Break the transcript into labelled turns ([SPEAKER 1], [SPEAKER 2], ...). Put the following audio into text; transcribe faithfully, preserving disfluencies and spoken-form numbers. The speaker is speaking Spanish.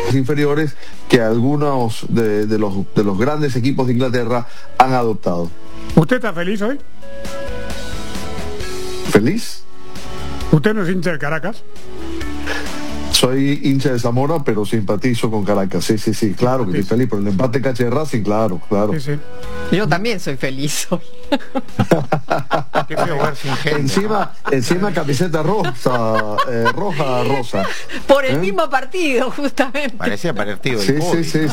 [SPEAKER 1] inferiores que algunos de, de, los, de los grandes equipos de Inglaterra han adoptado.
[SPEAKER 2] ¿Usted está feliz hoy?
[SPEAKER 1] ¿Feliz?
[SPEAKER 2] ¿Usted no es hincha de Caracas?
[SPEAKER 1] Soy hincha de Zamora, pero simpatizo con Caracas. Sí, sí, sí, claro que estoy feliz. Por el empate caché de Racing, claro, claro.
[SPEAKER 2] Sí, sí.
[SPEAKER 3] Yo también soy feliz hoy.
[SPEAKER 4] Qué feo ver sin gente.
[SPEAKER 1] Encima, encima camiseta rosa, eh, roja, rosa.
[SPEAKER 3] Por el
[SPEAKER 1] ¿Eh?
[SPEAKER 3] mismo partido, justamente.
[SPEAKER 4] Parecía partido del
[SPEAKER 1] Sí,
[SPEAKER 4] COVID,
[SPEAKER 1] sí, sí.
[SPEAKER 4] ¿no?